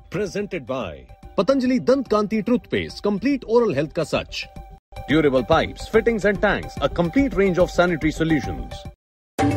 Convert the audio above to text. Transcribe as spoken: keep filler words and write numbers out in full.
Presented by Patanjali Dant Kanti Toothpaste, complete oral health ka sach. Durable pipes, fittings and tanks, a complete range of sanitary solutions.